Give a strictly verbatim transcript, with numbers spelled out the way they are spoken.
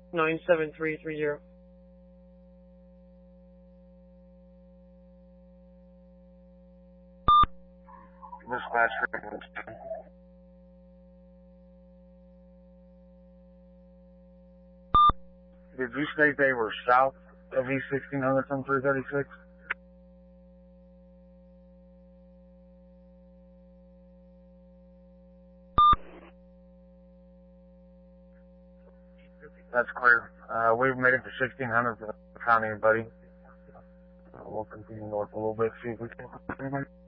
nine seven three three zero. Dispatch. Did you state they were south of E sixteen hundred from three thirty-six? That's clear. Uh, we've made it to sixteen hundred for the county, buddy. Uh, we'll continue north a little bit, see if we can.